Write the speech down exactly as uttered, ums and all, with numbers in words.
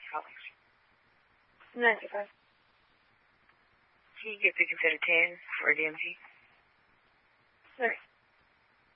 How much? ninety-five. Can you get pick instead of ten for D M T? Sorry.